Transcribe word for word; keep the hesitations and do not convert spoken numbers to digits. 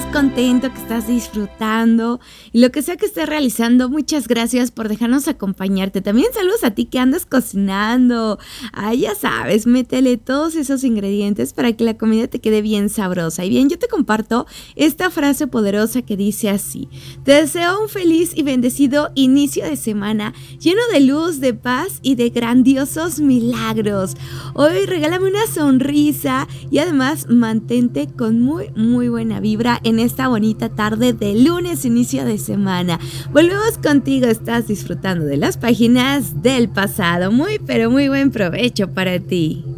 estás contento, que estás disfrutando y lo que sea que estés realizando, muchas gracias por dejarnos acompañarte. También saludos a ti que andas cocinando. Ay, ya sabes, métele todos esos ingredientes para que la comida te quede bien sabrosa. Y bien, yo te comparto esta frase poderosa que dice así: te deseo un feliz y bendecido inicio de semana lleno de luz, de paz y de grandiosos milagros. Hoy regálame una sonrisa y además mantente con muy, muy buena vibra en esta bonita tarde de lunes, inicio de semana. Volvemos contigo, estás disfrutando de las páginas del pasado. Muy, pero muy buen provecho para ti.